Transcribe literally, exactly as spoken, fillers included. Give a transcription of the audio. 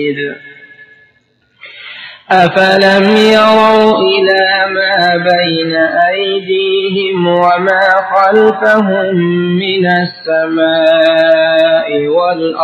بصير أفلم يروا إلى ما بين أيديهم وما خلفهم من السماء والأرض